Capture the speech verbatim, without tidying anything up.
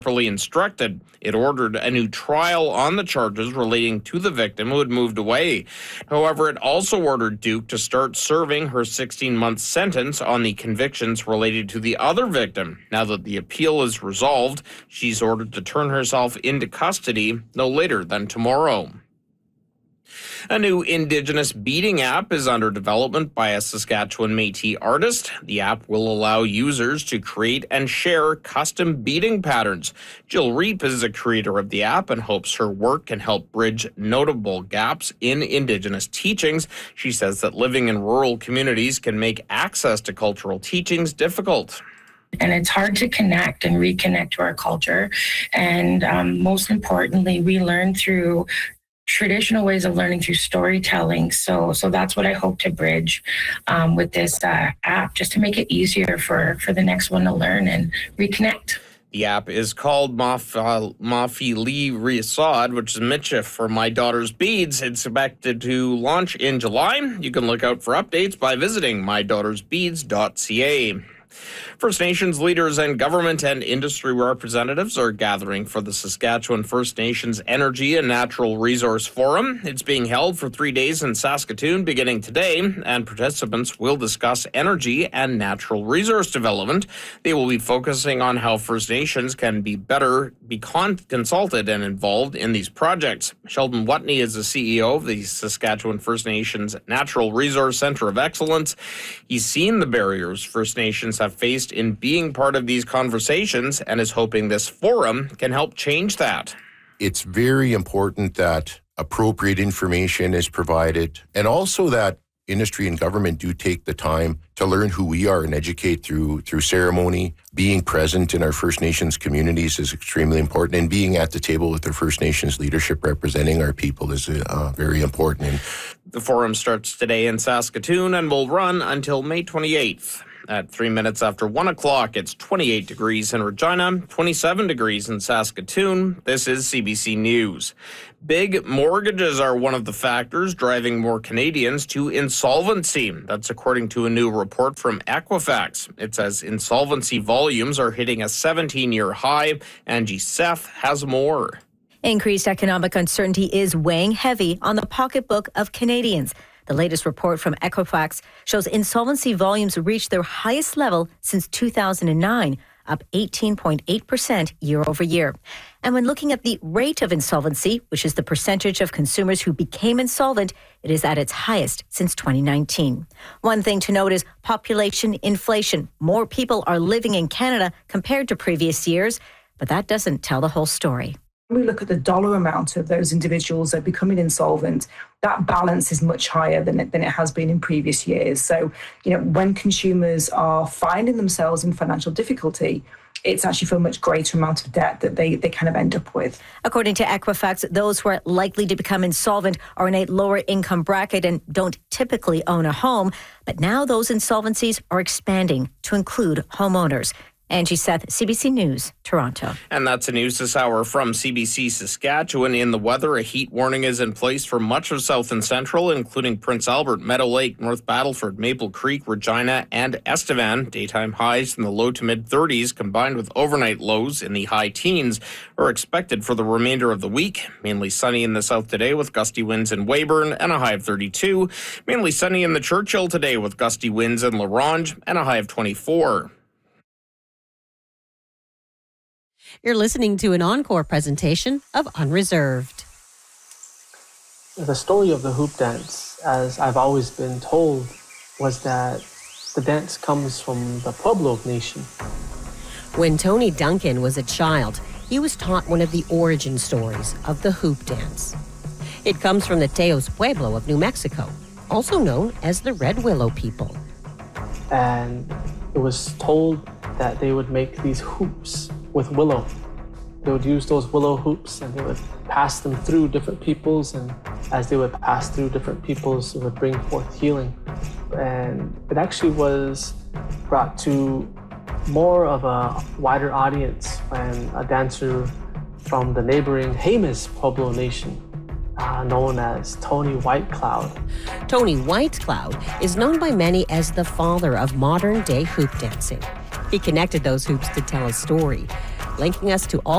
properly instructed. It ordered a new trial on the charges relating to the victim who had moved away. However, it also ordered Duke to start serving her sixteen-month sentence on the convictions related to the other victim. Now that the appeal is resolved, she's ordered to turn herself into custody no later than tomorrow. A new Indigenous beading app is under development by a Saskatchewan Métis artist. The app will allow users to create and share custom beading patterns. Jill Reep is the creator of the app and hopes her work can help bridge notable gaps in Indigenous teachings. She says that living in rural communities can make access to cultural teachings difficult. And it's hard to connect and reconnect to our culture. And um, most importantly, we learn through traditional ways of learning through storytelling. So so that's what I hope to bridge um, with this uh, app, just to make it easier for, for the next one to learn and reconnect. The app is called Mafi Li Riasad, which is Michif for My Daughter's Beads. It's expected to launch in July. You can look out for updates by visiting my daughters beads dot c a. First Nations leaders and government and industry representatives are gathering for the Saskatchewan First Nations Energy and Natural Resource Forum. It's being held for three days in Saskatoon beginning today, and participants will discuss energy and natural resource development. They will be focusing on how First Nations can be better be con- consulted and involved in these projects. Sheldon Watney is the C E O of the Saskatchewan First Nations Natural Resource Centre of Excellence. He's seen the barriers First Nations have faced in being part of these conversations and is hoping this forum can help change that. It's very important that appropriate information is provided, and also that industry and government do take the time to learn who we are and educate through through ceremony. Being present in our First Nations communities is extremely important, and being at the table with the First Nations leadership representing our people is uh, very important. And the forum starts today in Saskatoon and will run until May twenty-eighth. At three minutes after one o'clock, it's twenty-eight degrees in Regina, twenty-seven degrees in Saskatoon. This is C B C News. Big mortgages are one of the factors driving more Canadians to insolvency. That's according to a new report from Equifax. It says insolvency volumes are hitting a seventeen-year high. Angie Seth has more. Increased economic uncertainty is weighing heavy on the pocketbook of Canadians. The latest report from Equifax shows insolvency volumes reached their highest level since two thousand nine, up eighteen point eight percent year over year. And when looking at the rate of insolvency, which is the percentage of consumers who became insolvent, it is at its highest since twenty nineteen. One thing to note is population inflation. More people are living in Canada compared to previous years, but that doesn't tell the whole story. When we look at the dollar amount of those individuals that are becoming insolvent, that balance is much higher than it, than it has been in previous years. So, you know, when consumers are finding themselves in financial difficulty, it's actually for a much greater amount of debt that they, they kind of end up with. According to Equifax, those who are likely to become insolvent are in a lower income bracket and don't typically own a home. But now those insolvencies are expanding to include homeowners. Angie Seth, C B C News, Toronto. And that's the news this hour from C B C Saskatchewan. In the weather, a heat warning is in place for much of South and Central, including Prince Albert, Meadow Lake, North Battleford, Maple Creek, Regina, and Estevan. Daytime highs in the low to mid thirties, combined with overnight lows in the high teens, are expected for the remainder of the week. Mainly sunny in the south today with gusty winds in Weyburn and a high of thirty-two. Mainly sunny in the Churchill today with gusty winds in La Ronge and a high of twenty-four. You're listening to an encore presentation of Unreserved. The story of the hoop dance, as I've always been told, was that the dance comes from the Pueblo Nation. When Tony Duncan was a child, he was taught one of the origin stories of the hoop dance. It comes from the Teos Pueblo of New Mexico, also known as the Red Willow people. And it was told that they would make these hoops with willow. They would use those willow hoops and they would pass them through different peoples, and as they would pass through different peoples, it would bring forth healing. And it actually was brought to more of a wider audience when a dancer from the neighboring Jemez Pueblo Nation, uh, known as Tony Whitecloud. Tony Whitecloud is known by many as the father of modern-day hoop dancing. He connected those hoops to tell a story, linking us to all